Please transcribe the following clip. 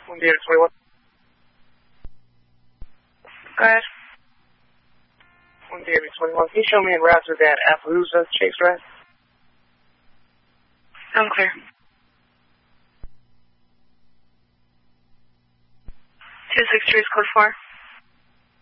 One David 21. Go ahead. One David 21. Can you show me en route to that Appaloosa chase ride? Unclear. 263 is code 4.